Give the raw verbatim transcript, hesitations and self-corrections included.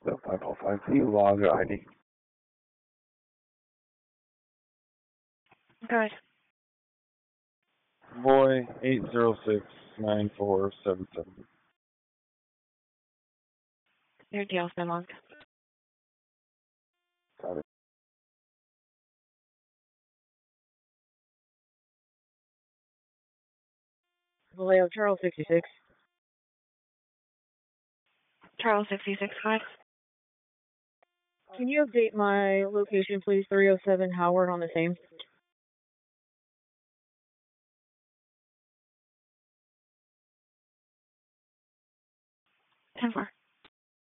The five oh five Z log I D. Good. Boy, eight zero six nine four seven seven. Your deal's been logged. Got it. Vallejo, Charles sixty-six. Charles sixty-six, five. Can you update my location, please? three oh seven Howard on the same. ten four.